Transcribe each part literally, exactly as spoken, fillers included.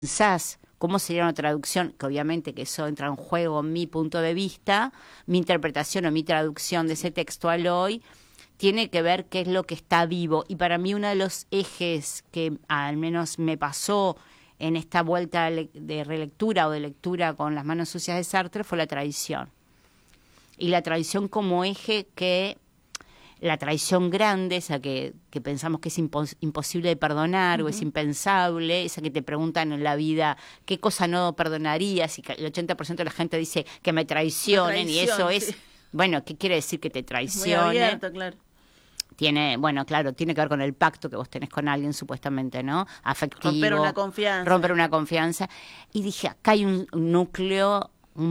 pensás cómo sería una traducción, que obviamente que eso entra en juego mi punto de vista, mi interpretación o mi traducción de ese texto al hoy, tiene que ver qué es lo que está vivo. Y para mí uno de los ejes que al menos me pasó en esta vuelta de relectura o de lectura con Las manos sucias de Sartre fue la tradición. Y la tradición como eje que... la traición grande, esa que, que pensamos que es impos, imposible de perdonar, uh-huh, o es impensable, esa que te preguntan en la vida qué cosa no perdonarías, y el ochenta por ciento de la gente dice que me traicionen, y eso sí. es, bueno, ¿qué quiere decir que te traicionen? Muy abierto, claro. Tiene, bueno, claro, tiene que ver con el pacto que vos tenés con alguien, supuestamente, ¿no? Afectivo. Romper una confianza. Romper una confianza. Y dije, acá hay un, un núcleo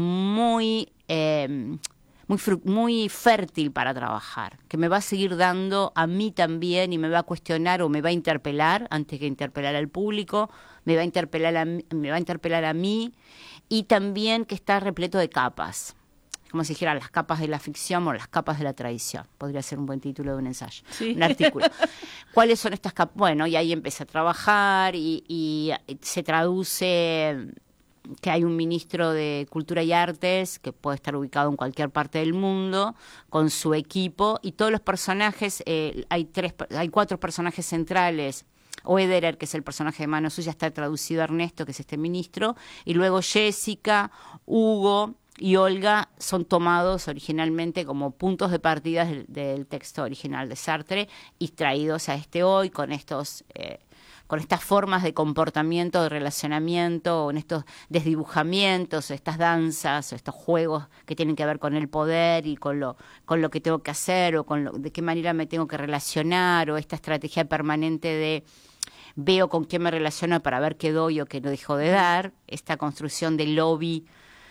muy... Eh, Muy, muy fértil para trabajar, que me va a seguir dando a mí también y me va a cuestionar o me va a interpelar antes que interpelar al público, me va a interpelar a, me va a interpelar a mí, y también que está repleto de capas, como si dijera las capas de la ficción o las capas de la tradición. Podría ser un buen título de un ensayo, sí. Un artículo. ¿Cuáles son estas capas? Bueno, y ahí empecé a trabajar y, y se traduce... que hay un ministro de Cultura y Artes que puede estar ubicado en cualquier parte del mundo con su equipo, y todos los personajes, eh, hay tres, hay cuatro personajes centrales. Oederer, que es el personaje de Mano Sucia, está traducido a Ernesto, que es este ministro, y luego Jessica, Hugo y Olga son tomados originalmente como puntos de partida del, del texto original de Sartre y traídos a este hoy con estos... Eh, con estas formas de comportamiento, de relacionamiento, con estos desdibujamientos, estas danzas, estos juegos que tienen que ver con el poder y con lo, con lo que tengo que hacer, o con lo, de qué manera me tengo que relacionar, o esta estrategia permanente de veo con quién me relaciono para ver qué doy o qué no dejo de dar, esta construcción del lobby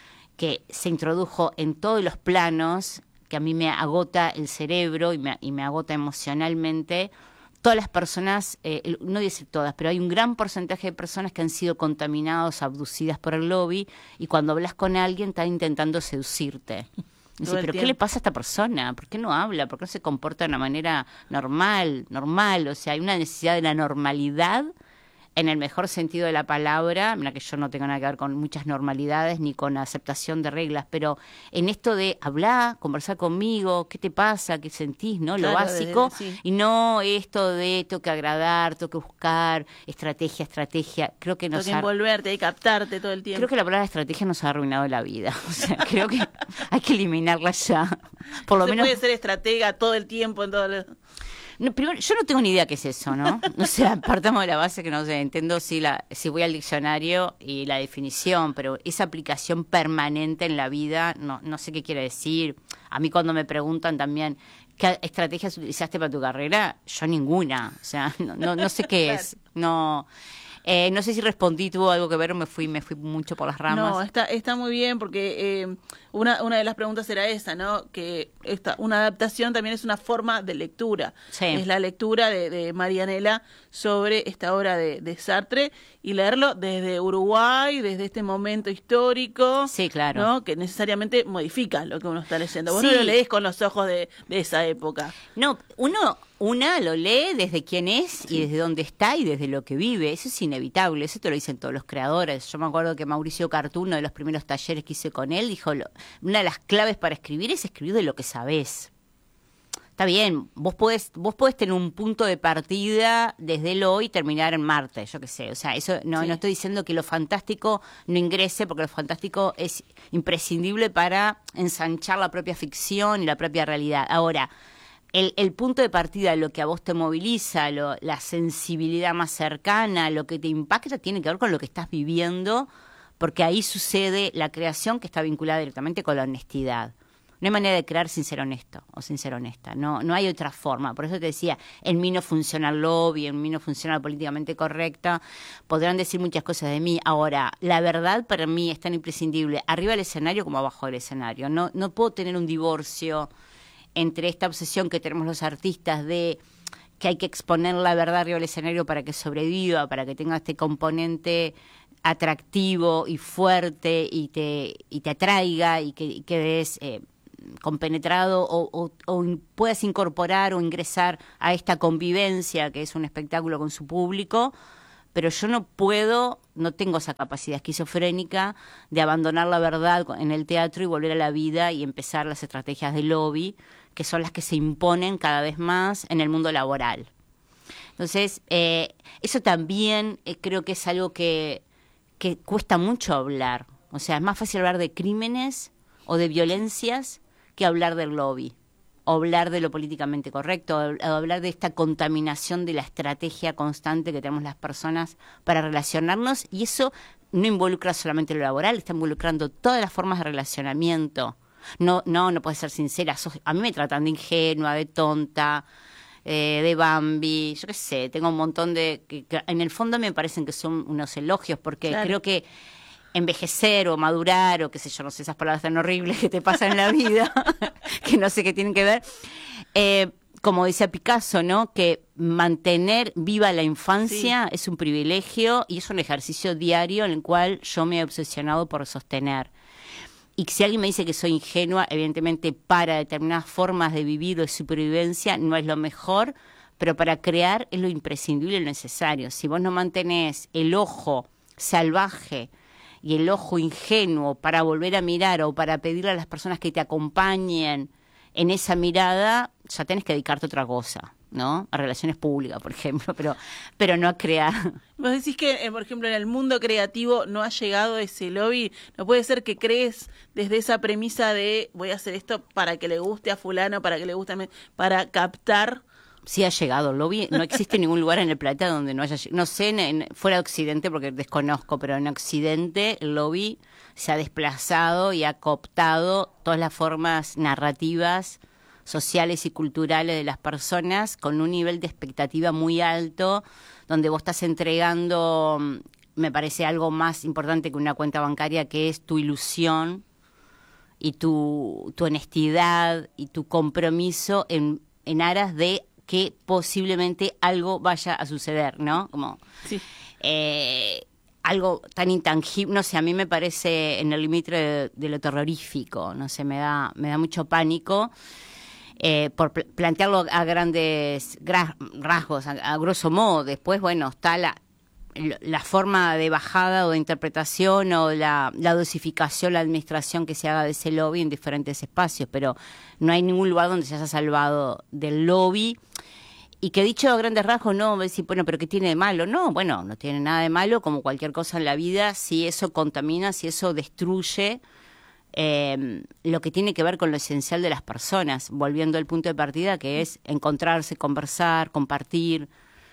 que se introdujo en todos los planos, que a mí me agota el cerebro y me, y me agota emocionalmente. Todas las personas, eh, no decir todas, pero hay un gran porcentaje de personas que han sido contaminados, abducidas por el lobby, y cuando hablas con alguien están intentando seducirte. Dice, ¿pero tiempo. qué le pasa a esta persona? ¿Por qué no habla? ¿Por qué no se comporta de una manera normal? normal? O sea, hay una necesidad de la normalidad en el mejor sentido de la palabra. Mira que yo no tengo nada que ver con muchas normalidades ni con aceptación de reglas, pero en esto de hablar, conversar conmigo, qué te pasa, qué sentís, ¿no? Lo claro, básico, desde, sí. Y no esto de tengo que agradar, tengo que buscar, estrategia, estrategia. Creo que nos tengo que ha... envolverte y captarte todo el tiempo. Creo que la palabra estrategia nos ha arruinado la vida. O sea, creo que hay que eliminarla ya. Por lo Se menos... puede ser estratega todo el tiempo en todo el... No, primero, yo no tengo ni idea qué es eso, ¿no? O sea, partamos de la base que no sé, entiendo si, la, si voy al diccionario y la definición, pero esa aplicación permanente en la vida, no, no sé qué quiere decir. A mí cuando me preguntan también, ¿qué estrategias utilizaste para tu carrera? Yo ninguna, o sea, no, no, no sé qué es, no... Eh, no sé si respondí, tuvo algo que ver o me fui me fui mucho por las ramas. No, está está muy bien, porque eh, una una de las preguntas era esa, ¿no? Que esta una adaptación también es una forma de lectura. Sí. Es la lectura de, de Marianela sobre esta obra de, de Sartre, y leerlo desde Uruguay, desde este momento histórico. Sí, claro. ¿No? Que necesariamente modifica lo que uno está leyendo. Vos sí. no lo lees con los ojos de, de esa época. No, uno... Una lo lee desde quién es sí. y desde dónde está y desde lo que vive. Eso es inevitable, eso te lo dicen todos los creadores. Yo me acuerdo que Mauricio Cartú, uno de los primeros talleres que hice con él, dijo, lo, una de las claves para escribir es escribir de lo que sabés. Está bien, vos podés, vos podés tener un punto de partida desde el hoy y terminar en Marte, yo qué sé. O sea, eso no, sí. no estoy diciendo que lo fantástico no ingrese, porque lo fantástico es imprescindible para ensanchar la propia ficción y la propia realidad. Ahora... El, el punto de partida, lo que a vos te moviliza, lo, la sensibilidad más cercana, lo que te impacta, tiene que ver con lo que estás viviendo, porque ahí sucede la creación que está vinculada directamente con la honestidad. No hay manera de crear sin ser honesto o sin ser honesta, no, no hay otra forma. Por eso te decía, en mí no funciona el lobby, en mí no funciona la políticamente correcta, podrán decir muchas cosas de mí. Ahora, la verdad para mí es tan imprescindible, arriba del escenario como abajo del escenario. No, no puedo tener un divorcio entre esta obsesión que tenemos los artistas de que hay que exponer la verdad arriba del escenario para que sobreviva, para que tenga este componente atractivo y fuerte y te y te atraiga y que y quedes eh, compenetrado o, o, o puedas incorporar o ingresar a esta convivencia que es un espectáculo con su público, pero yo no puedo, no tengo esa capacidad esquizofrénica de abandonar la verdad en el teatro y volver a la vida y empezar las estrategias de lobby, que son las que se imponen cada vez más en el mundo laboral. Entonces, eh, eso también eh, creo que es algo que, que cuesta mucho hablar. O sea, es más fácil hablar de crímenes o de violencias que hablar del lobby, o hablar de lo políticamente correcto, o hablar de esta contaminación de la estrategia constante que tenemos las personas para relacionarnos, y eso no involucra solamente lo laboral, está involucrando todas las formas de relacionamiento. No, no, no puedes ser sincera. Sos, a mí me tratan de ingenua, de tonta, eh, de Bambi, yo qué sé, tengo un montón de... Que, que en el fondo me parecen que son unos elogios, porque claro, creo que envejecer o madurar o qué sé yo, no sé, esas palabras tan horribles que te pasan en la vida, que no sé qué tienen que ver, eh, como decía Picasso, ¿no? Que mantener viva la infancia sí. es un privilegio y es un ejercicio diario en el cual yo me he obsesionado por sostener. Y si alguien me dice que soy ingenua, evidentemente para determinadas formas de vivir o de supervivencia no es lo mejor, pero para crear es lo imprescindible y lo necesario. Si vos no mantenés el ojo salvaje y el ojo ingenuo para volver a mirar o para pedirle a las personas que te acompañen en esa mirada, ya tenés que dedicarte a otra cosa, ¿no? A relaciones públicas, por ejemplo, pero pero no a crear. Vos decís que, eh, por ejemplo, en el mundo creativo no ha llegado ese lobby. No puede ser que crees desde esa premisa de voy a hacer esto para que le guste a fulano, para que le guste a mí, para captar. Sí ha llegado el lobby, no existe ningún lugar en el planeta donde no haya, no sé, en, en, fuera de Occidente porque desconozco, pero en Occidente el lobby se ha desplazado y ha cooptado todas las formas narrativas, sociales y culturales de las personas con un nivel de expectativa muy alto, donde vos estás entregando, me parece algo más importante que una cuenta bancaria, que es tu ilusión y tu, tu honestidad y tu compromiso en, en aras de que posiblemente algo vaya a suceder, ¿no? Como sí. eh, algo tan intangible, no sé, a mí me parece en el límite de, de lo terrorífico, no sé, me da, me da mucho pánico, eh, por pl- plantearlo a grandes gra- rasgos, a, a grosso modo. Después, bueno, está la, la forma de bajada o de interpretación o la, la dosificación, la administración que se haga de ese lobby en diferentes espacios, pero no hay ningún lugar donde se haya salvado del lobby. Y que dicho a grandes rasgos, no, decir, bueno, pero ¿qué tiene de malo? No, bueno, no tiene nada de malo, como cualquier cosa en la vida, si eso contamina, si eso destruye eh, lo que tiene que ver con lo esencial de las personas, volviendo al punto de partida, que es encontrarse, conversar, compartir,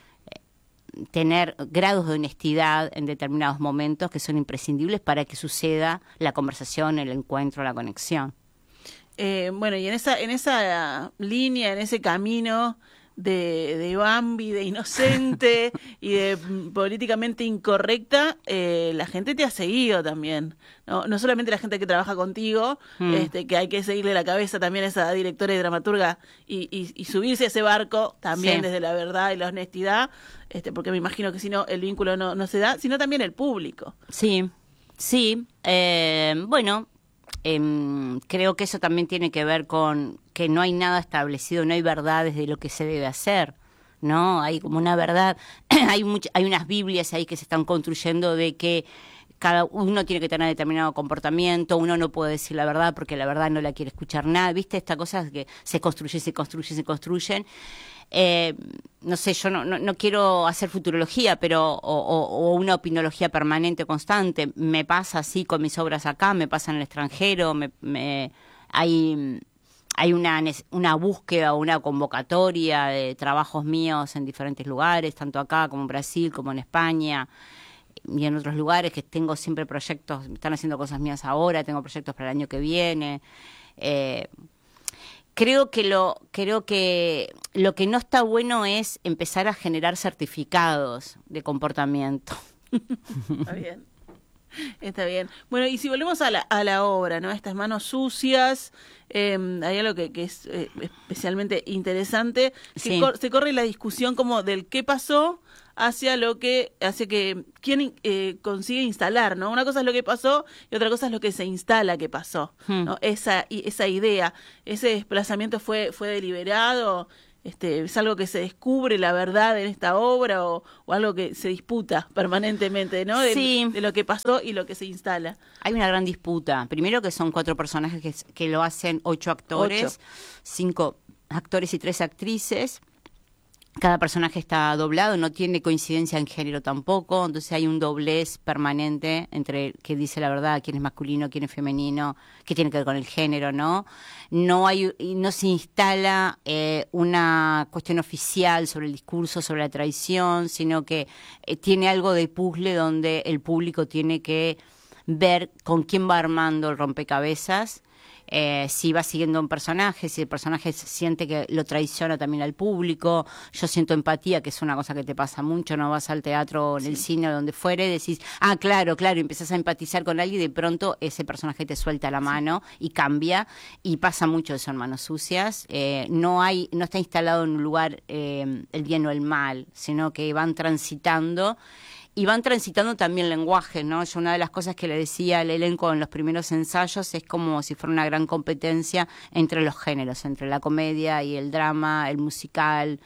eh, tener grados de honestidad en determinados momentos que son imprescindibles para que suceda la conversación, el encuentro, la conexión. Eh, bueno, y en esa, en esa línea, en ese camino de, de Bambi, de inocente y de políticamente incorrecta, eh, la gente te ha seguido también, ¿no? No solamente la gente que trabaja contigo, mm. este, que hay que seguirle la cabeza también a esa directora y dramaturga y, y, y subirse a ese barco también sí. desde la verdad y la honestidad, este, porque me imagino que si no el vínculo no, no se da, sino también el público. Sí, sí, eh, bueno... Eh, creo que eso también tiene que ver con que no hay nada establecido, no hay verdades de lo que se debe hacer, ¿no? Hay como una verdad, hay much, hay unas Biblias ahí que se están construyendo de que cada uno tiene que tener determinado comportamiento, uno no puede decir la verdad porque la verdad no la quiere escuchar nada, ¿viste? Esta cosa que se construye, se construye, se construyen. Eh, no sé, yo no, no, no quiero hacer futurología, pero o, o, o una opinología permanente constante. Me pasa así con mis obras acá, me pasa en el extranjero, me, me, hay, hay una, una búsqueda o una convocatoria de trabajos míos en diferentes lugares, tanto acá como en Brasil, como en España y en otros lugares, que tengo siempre proyectos, están haciendo cosas mías ahora, tengo proyectos para el año que viene. Eh, Creo que lo creo que lo que no está bueno es empezar a generar certificados de comportamiento. Está bien. Está bien. Bueno, y si volvemos a la, a la obra, ¿no? Estas manos sucias, eh, hay algo que, que es eh, especialmente interesante. Sí. Se, cor- se corre la discusión como del qué pasó hacia lo que, hacia que quién eh, consigue instalar, ¿no? Una cosa es lo que pasó y otra cosa es lo que se instala que pasó, hmm. ¿no? Esa, esa idea, ese desplazamiento fue, fue deliberado. este, es algo que se descubre la verdad en esta obra o, o algo que se disputa permanentemente, ¿no? De, Sí. de lo que pasó y lo que se instala. Hay una gran disputa. Primero que son cuatro personajes que, que lo hacen ocho actores, Ocho. cinco actores y tres actrices. Cada personaje está doblado, no tiene coincidencia en género tampoco, entonces hay un doblez permanente entre que dice la verdad, quién es masculino, quién es femenino, qué tiene que ver con el género, ¿no? No hay, no se instala eh, una cuestión oficial sobre el discurso, sobre la tradición, sino que eh, tiene algo de puzzle donde el público tiene que ver con quién va armando el rompecabezas. Eh, si va siguiendo un personaje, si el personaje siente que lo traiciona también al público. Yo siento empatía, que es una cosa que te pasa mucho, no vas al teatro o en el Sí. cine o donde fuere, decís, ah, claro, claro, y empezás a empatizar con alguien y de pronto ese personaje te suelta la mano y cambia, y pasa mucho eso en Manos Sucias. Eh, no hay, no está instalado en un lugar eh, el bien o el mal, sino que van transitando. Y van transitando también lenguaje, ¿no? Yo una de las cosas que le decía al elenco en los primeros ensayos es como si fuera una gran competencia entre los géneros, entre la comedia y el drama, el musical,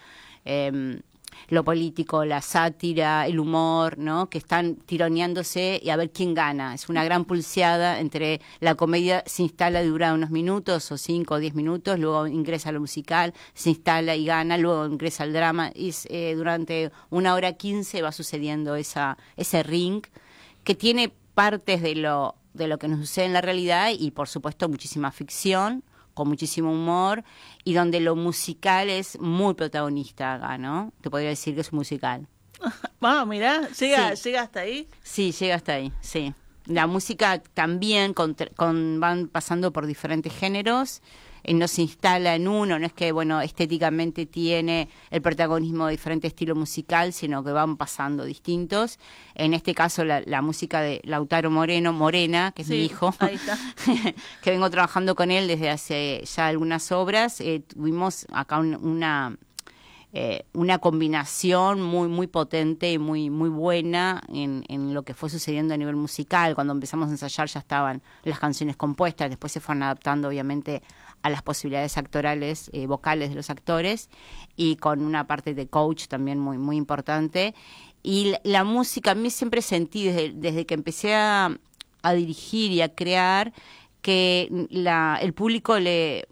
eh, lo político, la sátira, el humor, ¿no? Que están tironeándose y a ver quién gana. Es una gran pulseada entre la comedia, se instala, dura unos minutos o cinco o diez minutos, luego ingresa a lo musical, se instala y gana, luego ingresa al drama, y eh, durante una hora quince va sucediendo esa ese ring que tiene partes de lo de lo que nos sucede en la realidad y por supuesto muchísima ficción, con muchísimo humor, y donde lo musical es muy protagonista acá, ¿no? Te podría decir que es un musical. Ah, mirá, llega, Sí. llega hasta ahí. Sí, llega hasta ahí, sí. La música también con, con, van pasando por diferentes géneros, eh, no se instala en uno, no es que, bueno, estéticamente tiene el protagonismo de diferente estilo musical, sino que van pasando distintos. En este caso, la, la música de Lautaro Moreno, Morena, que es Sí, mi hijo, ahí está. que vengo trabajando con él desde hace ya algunas obras, eh, tuvimos acá un, una... Eh, una combinación muy muy potente y muy muy buena en, en lo que fue sucediendo a nivel musical. Cuando empezamos a ensayar ya estaban las canciones compuestas, después se fueron adaptando obviamente a las posibilidades actorales, eh, vocales de los actores, y con una parte de coach también muy muy importante. Y la, la música, a mí siempre sentí desde, desde que empecé a, a dirigir y a crear que la, el público le,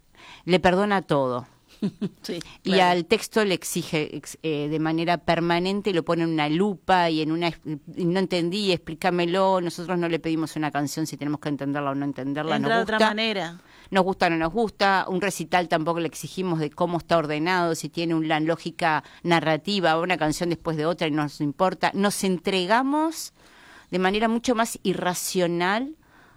le perdona todo. Sí, Y claro. al texto le exige ex- eh, de manera permanente, lo pone en una lupa y en una y no entendí, explícamelo. Nosotros no le pedimos una canción si tenemos que entenderla o no entenderla, Entra nos de otra gusta. manera. Nos gusta o no nos gusta. Un recital tampoco le exigimos de cómo está ordenado, si tiene una lógica narrativa, una canción después de otra, y no nos importa. Nos entregamos de manera mucho más irracional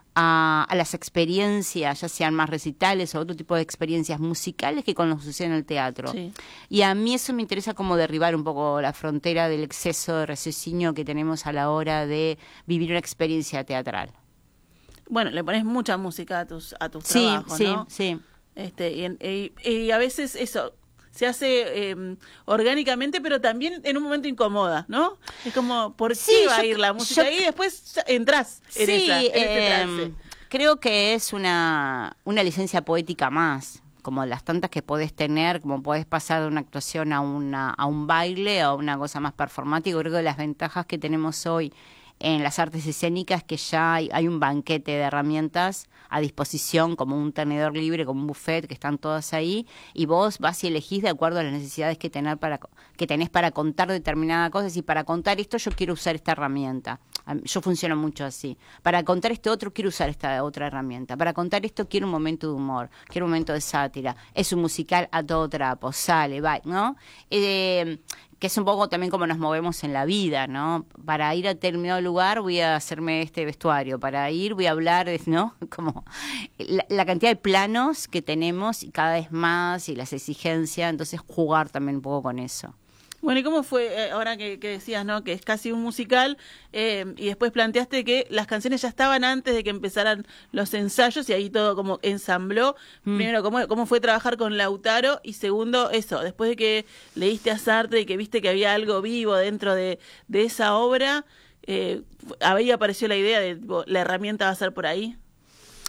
a, a las experiencias, ya sean más recitales o otro tipo de experiencias musicales, que con lo que sucede en el teatro. Sí. Y a mí eso me interesa como derribar un poco la frontera del exceso de raciocinio que tenemos a la hora de vivir una experiencia teatral. Bueno, le pones mucha música a tus a tus Sí, trabajos, sí, ¿no? sí. Este, y, en- y- y a veces eso se hace eh, orgánicamente, pero también en un momento incomoda, ¿no? Es como, ¿por Sí, qué va yo- a ir la música yo- ahí? Y después ya entras en, Sí, esa, en ese eh, trance. creo que es una, una licencia poética más, como las tantas que podés tener, como podés pasar de una actuación a una a un baile, a una cosa más performática. Creo que las ventajas que tenemos hoy en las artes escénicas, que ya hay, hay un banquete de herramientas a disposición, como un tenedor libre, como un buffet, que están todas ahí, y vos vas y elegís de acuerdo a las necesidades que, tener para, que tenés para contar determinada cosa. Y para contar esto yo quiero usar esta herramienta. Yo funciono mucho así. Para contar este otro quiero usar esta otra herramienta. Para contar esto quiero un momento de humor, quiero un momento de sátira. Es un musical a todo trapo, sale, va, ¿no? Eh, que es un poco también como nos movemos en la vida, ¿no? Para ir a determinado lugar voy a hacerme este vestuario, para ir voy a hablar, ¿no? Como la, la cantidad de planos que tenemos y cada vez más, y las exigencias, entonces jugar también un poco con eso. Bueno, ¿y cómo fue, eh, ahora que, que decías, ¿no? Que es casi un musical, eh, y después planteaste que las canciones ya estaban antes de que empezaran los ensayos y ahí todo como ensambló. Mm. Primero, ¿cómo, cómo fue trabajar con Lautaro? Y segundo, eso, después de que leíste a Sartre y que viste que había algo vivo dentro de, de esa obra, eh, ¿ahí apareció la idea de tipo, la herramienta va a ser por ahí?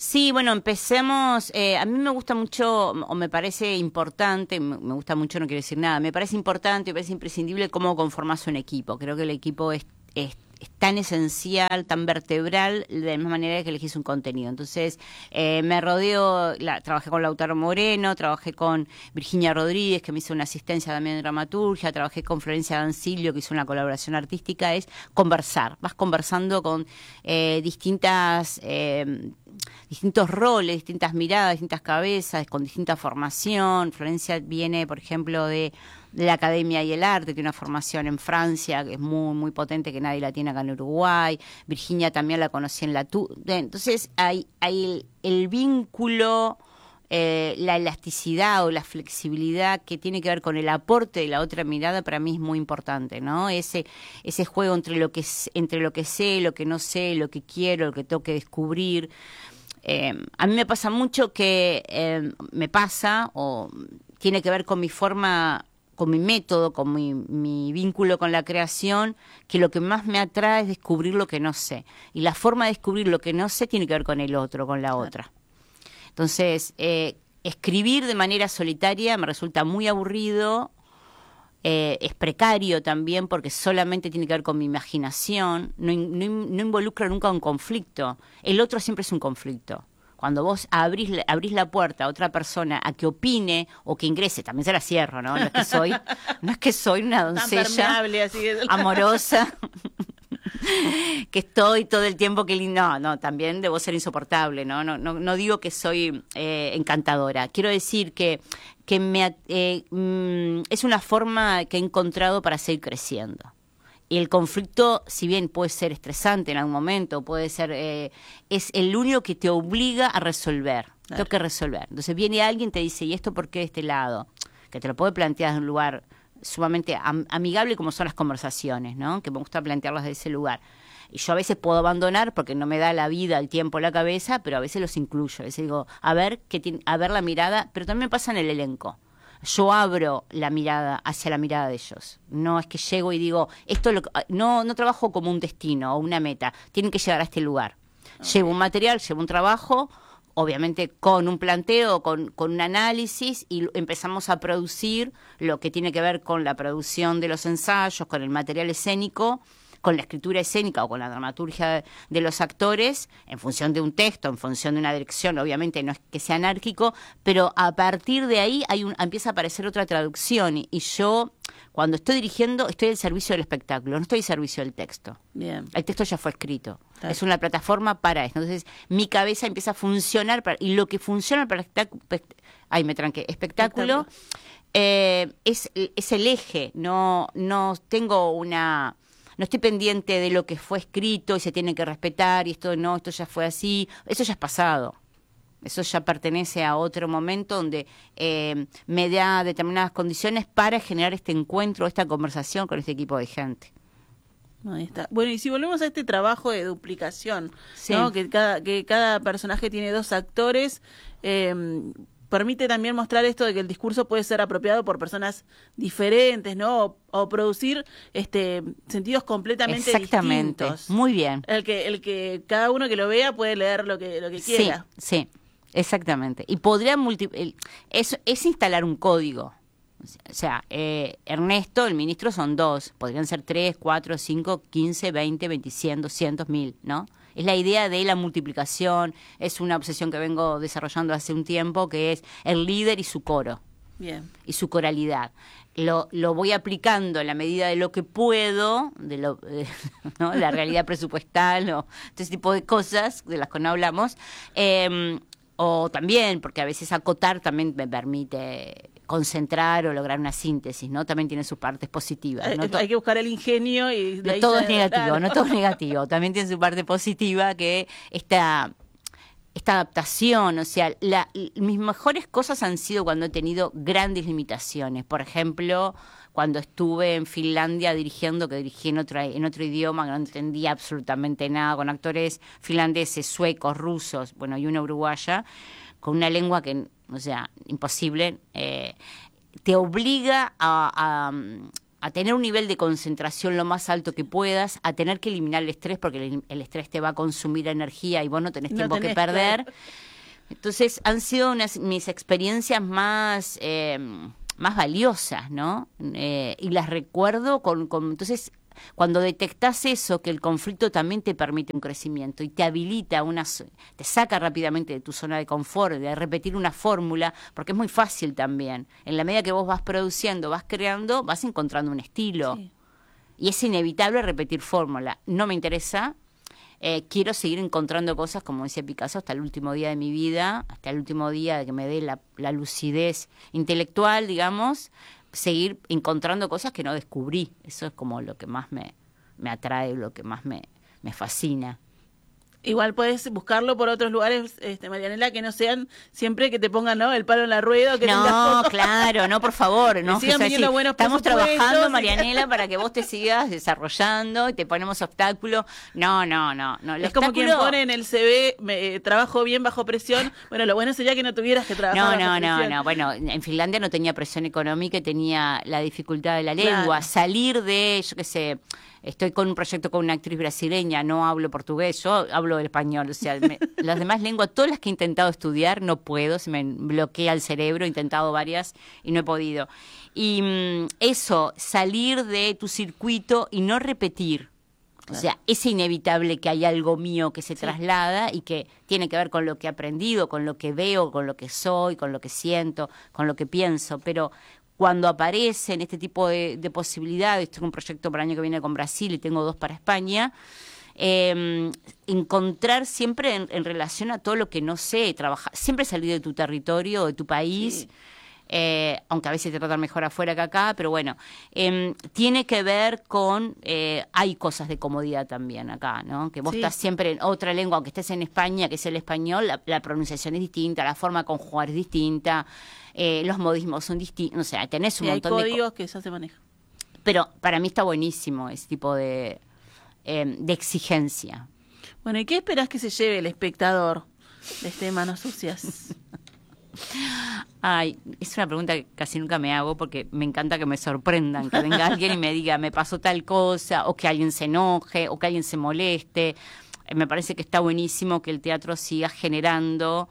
Sí, bueno, empecemos. Eh, a mí me gusta mucho, o me parece importante, me me gusta mucho, no quiero decir nada, me parece importante, me parece imprescindible cómo conformas un equipo. Creo que el equipo es, es, es tan esencial, tan vertebral, de la misma manera que elegís un contenido. Entonces, eh, me rodeo, la, trabajé con Lautaro Moreno, trabajé con Virginia Rodríguez, que me hizo una asistencia también en dramaturgia, trabajé con Florencia Dancilio, que hizo una colaboración artística, es conversar. Vas conversando con eh, distintas... Eh, distintos roles, distintas miradas, distintas cabezas, con distinta formación. Florencia viene, por ejemplo, de, de la Academia y el Arte, tiene una formación en Francia que es muy muy potente, que nadie la tiene acá en Uruguay. Virginia también la conocí en la tu. Entonces hay, hay el, el vínculo, eh, la elasticidad o la flexibilidad que tiene que ver con el aporte de la otra mirada, para mí es muy importante, ¿no? Ese ese juego entre lo que entre lo que sé, lo que no sé, lo que quiero, lo que tengo que descubrir. Eh, a mí me pasa mucho que eh, me pasa, o tiene que ver con mi forma, con mi método, con mi, mi vínculo con la creación, que lo que más me atrae es descubrir lo que no sé. Y la forma de descubrir lo que no sé tiene que ver con el otro, con la otra. Entonces, eh, escribir de manera solitaria me resulta muy aburrido. Eh, es precario también porque solamente tiene que ver con mi imaginación, no, no, no involucra nunca un conflicto. El otro siempre es un conflicto. Cuando vos abrís, abrís la puerta a otra persona a que opine o que ingrese, también se la cierro, ¿no? No es que soy, no es que soy una doncella así que... amorosa que estoy todo el tiempo que no, no, también debo ser insoportable, no, no, no, no digo que soy eh, encantadora. Quiero decir que que me eh, mm, es una forma que he encontrado para seguir creciendo. Y el conflicto, si bien puede ser estresante en algún momento, puede ser, eh, es el único que te obliga a resolver. Claro. Tengo que resolver. Entonces viene alguien y te dice, ¿y esto por qué de este lado? Que te lo puede plantear desde un lugar sumamente am amigable como son las conversaciones, ¿no? Que me gusta plantearlas de ese lugar. Y yo a veces puedo abandonar porque no me da la vida, el tiempo, la cabeza, pero a veces los incluyo. A veces digo, a ver, qué tiene, a ver la mirada, pero también me pasa en el elenco. Yo abro la mirada hacia la mirada de ellos. No es que llego y digo, esto es lo que, no, no trabajo como un destino o una meta. Tienen que llegar a este lugar. Okay. Llevo un material, llevo un trabajo, obviamente con un planteo, con, con un análisis, y empezamos a producir lo que tiene que ver con la producción de los ensayos, con el material escénico, con la escritura escénica o con la dramaturgia de los actores, en función de un texto, en función de una dirección. Obviamente no es que sea anárquico, pero a partir de ahí hay un, empieza a aparecer otra traducción, y, y yo, cuando estoy dirigiendo, estoy al servicio del espectáculo, no estoy al servicio del texto. Bien. El texto ya fue escrito. Claro. Es una plataforma para eso. Entonces, mi cabeza empieza a funcionar, para, y lo que funciona para el espectáculo, ay, me tranqué, espectáculo, eh, es, es el eje. No, no tengo una... No estoy pendiente de lo que fue escrito y se tiene que respetar, y esto no, esto ya fue así. Eso ya es pasado. Eso ya pertenece a otro momento donde eh, me da determinadas condiciones para generar este encuentro, esta conversación con este equipo de gente. Ahí está. Bueno, y si volvemos a este trabajo de duplicación, sí. ¿no? Que cada, que cada personaje tiene dos actores, eh, permite también mostrar esto de que el discurso puede ser apropiado por personas diferentes, ¿no? O, o producir este sentidos completamente Exactamente. distintos. Muy bien. El que el que cada uno que lo vea puede leer lo que lo que quiera. Sí, sí, exactamente. Y podría multi es, es instalar un código. O sea, eh, Ernesto, el ministro, son dos. Podrían ser tres, cuatro, cinco, quince, veinte, veinte, cien, doscientos, mil, ¿no? Es la idea de la multiplicación. Es una obsesión que vengo desarrollando hace un tiempo, que es el líder y su coro. Bien. Y su coralidad. Lo, lo voy aplicando en la medida de lo que puedo, de lo, eh, ¿no? La realidad presupuestal o este tipo de cosas de las que no hablamos. Eh, o también, porque a veces acotar también me permite concentrar o lograr una síntesis, ¿no? También tiene sus partes positivas. ¿no? Hay que buscar el ingenio y... De no ahí todo se... es negativo, claro. no todo es negativo. También tiene su parte positiva, que esta, esta adaptación, o sea, la, mis mejores cosas han sido cuando he tenido grandes limitaciones. Por ejemplo, cuando estuve en Finlandia dirigiendo, que dirigí en otro, en otro idioma, que no entendía absolutamente nada, con actores finlandeses, suecos, rusos, bueno, y una uruguaya, con una lengua que, o sea, imposible, eh, te obliga a, a, a tener un nivel de concentración lo más alto que puedas, a tener que eliminar el estrés, porque el, el estrés te va a consumir energía y vos no tenés tiempo no tenés, que perder. Claro. Entonces han sido unas mis experiencias más eh, más valiosas, ¿no? Eh, y las recuerdo con, con entonces cuando detectás eso, que el conflicto también te permite un crecimiento y te habilita, una, te saca rápidamente de tu zona de confort, de repetir una fórmula, porque es muy fácil también. En la medida que vos vas produciendo, vas creando, vas encontrando un estilo. Sí. Y es inevitable repetir fórmula. No me interesa, eh, quiero seguir encontrando cosas, como decía Picasso, hasta el último día de mi vida, hasta el último día de que me dé la, la lucidez intelectual, digamos, seguir encontrando cosas que no descubrí. Eso es como lo que más me, me atrae, lo que más me, me fascina. Igual puedes buscarlo por otros lugares, este, Marianela, que no sean siempre que te pongan, ¿no?, el palo en la rueda. Que no, claro, no, por favor. No, sigan o sea, sí, buenos estamos trabajando, Marianela, para que vos te sigas desarrollando y te ponemos obstáculos. No, no, no. no es como quien pone en el C V, me, trabajo bien bajo presión. Bueno, lo bueno sería que no tuvieras que trabajar no, bajo no, presión. No, no, no. Bueno, en Finlandia no tenía presión económica y tenía la dificultad de la lengua. Claro. Salir de, yo qué sé... Estoy con un proyecto con una actriz brasileña, no hablo portugués, yo hablo el español. O sea, me, las demás lenguas, todas las que he intentado estudiar, no puedo, se me bloquea el cerebro, he intentado varias y no he podido. Y mmm, eso, salir de tu circuito y no repetir. Claro. O sea, es inevitable que hay algo mío que se sí. traslada y que tiene que ver con lo que he aprendido, con lo que veo, con lo que soy, con lo que siento, con lo que pienso, pero... Cuando aparecen este tipo de, de posibilidades, tengo un proyecto para el año que viene con Brasil y tengo dos para España, eh, encontrar siempre en, en relación a todo lo que no sé, trabajar, siempre salir de tu territorio, de tu país, sí. eh, aunque a veces te tratan mejor afuera que acá, pero bueno, eh, tiene que ver con, eh, hay cosas de comodidad también acá, ¿no? Que vos sí. estás siempre en otra lengua, aunque estés en España, que es el español, la, la pronunciación es distinta, la forma de conjugar es distinta. Eh, los modismos son distintos, o sea, tenés un y montón hay de códigos que ya se manejan. Pero para mí está buenísimo ese tipo de, eh, de exigencia. Bueno, ¿y qué esperás que se lleve el espectador de este Manos Sucias? Ay, es una pregunta que casi nunca me hago porque me encanta que me sorprendan, que venga alguien y me diga, me pasó tal cosa, o que alguien se enoje, o que alguien se moleste. Eh, me parece que está buenísimo que el teatro siga generando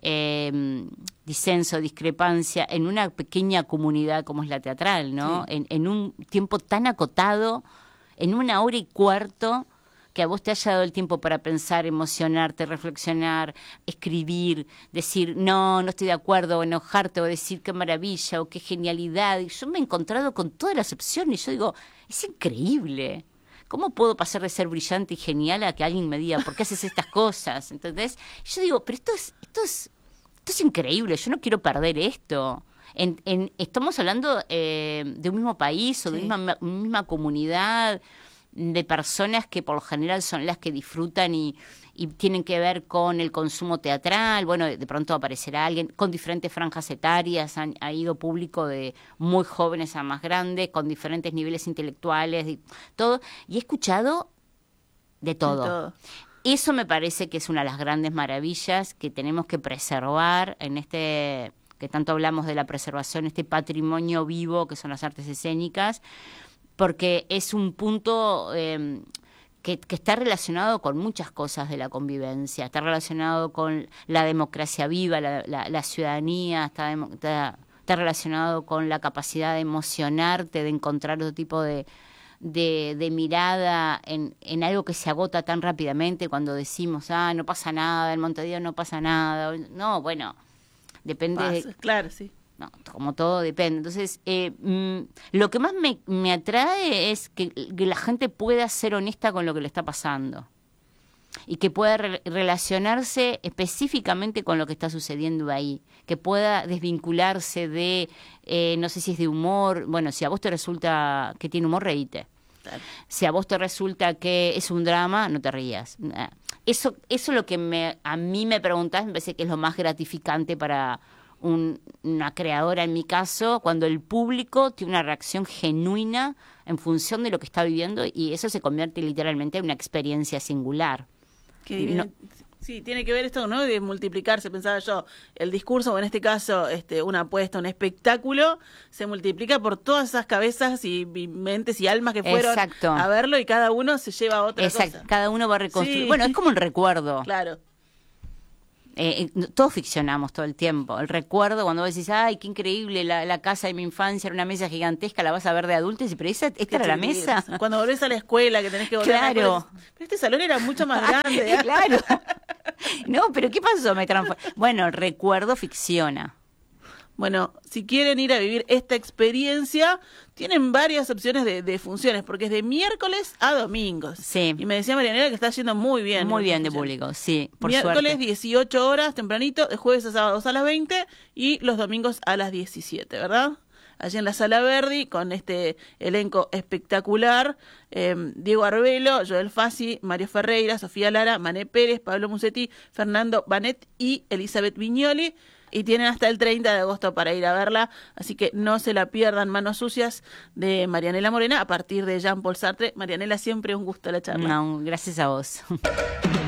Eh, disenso, discrepancia en una pequeña comunidad como es la teatral, ¿no? Sí. En, en un tiempo tan acotado, en una hora y cuarto, que a vos te haya dado el tiempo para pensar, emocionarte, reflexionar, escribir, decir no, no estoy de acuerdo, o enojarte, o decir qué maravilla, o qué genialidad. Y yo me he encontrado con todas las opciones y yo digo, es increíble. ¿Cómo puedo pasar de ser brillante y genial a que alguien me diga, ¿por qué haces estas cosas? ¿Entendés? Yo digo, pero esto es, esto es, esto es increíble, yo no quiero perder esto. En, en, estamos hablando eh, de un mismo país o de sí. una misma, misma comunidad de personas que por lo general son las que disfrutan y, y tienen que ver con el consumo teatral. Bueno, de pronto aparecerá alguien con diferentes franjas etarias, han, ha ido público de muy jóvenes a más grandes, con diferentes niveles intelectuales, y todo, y he escuchado de todo. de todo. Eso me parece que es una de las grandes maravillas que tenemos que preservar en este, que tanto hablamos de la preservación, este patrimonio vivo que son las artes escénicas, porque es un punto eh, que, que está relacionado con muchas cosas de la convivencia, está relacionado con la democracia viva, la, la, la ciudadanía, está, está, está relacionado con la capacidad de emocionarte, de encontrar otro tipo de, de, de mirada en, en algo que se agota tan rápidamente cuando decimos, ah, no pasa nada, en Montevideo no pasa nada. No, bueno, depende... Pasa, de, claro, sí. No, como todo depende. Entonces, eh, mm, lo que más me, me atrae es que, que la gente pueda ser honesta con lo que le está pasando y que pueda re- relacionarse específicamente con lo que está sucediendo ahí, que pueda desvincularse de, eh, no sé si es de humor, bueno, si a vos te resulta que tiene humor, reíte. Claro. Si a vos te resulta que es un drama, no te rías. Eso, eso es lo que me, a mí me preguntás, me parece que es lo más gratificante para... Un, una creadora en mi caso, cuando el público tiene una reacción genuina en función de lo que está viviendo y eso se convierte literalmente en una experiencia singular. Qué divino. No, Sí, tiene que ver esto, ¿no? De multiplicarse, pensaba yo, el discurso, o en este caso, este, una apuesta, un espectáculo, se multiplica por todas esas cabezas y, y mentes y almas que fueron Exacto. a verlo y cada uno se lleva otra Exacto. cosa. Cada uno va a reconstruir. Sí. Bueno, es como un recuerdo. Claro. Eh, eh, todos ficcionamos todo el tiempo. El recuerdo, cuando vos decís, ay, qué increíble, la, la casa de mi infancia era una mesa gigantesca, la vas a ver de adulto y dices, pero esa, esta Qué era la chiquitito. mesa. Cuando volvés a la escuela, que tenés que volver a la Claro. escuela, pero este salón era mucho más grande. ¿eh? Claro. No, pero ¿qué pasó? Me transformé. Bueno, el recuerdo ficciona. Bueno, si quieren ir a vivir esta experiencia, tienen varias opciones de, de funciones, porque es de miércoles a domingos. Sí. Y me decía Marianela que está yendo muy bien. Muy bien de función. público, sí, por Miércoles suerte. dieciocho horas tempranito, de jueves a sábados a las veinte y los domingos a las diecisiete, ¿verdad? Allí en la Sala Verdi, con este elenco espectacular, eh, Diego Arbelo, Joel Fassi, Mario Ferreira, Sofía Lara, Mané Pérez, Pablo Musetti, Fernando Banet y Elizabeth Viñoli. Y tienen hasta el treinta de agosto para ir a verla, así que no se la pierdan. Manos Sucias de Marianela Morena, a partir de Jean-Paul Sartre. Marianela, siempre un gusto la charla. No, gracias a vos.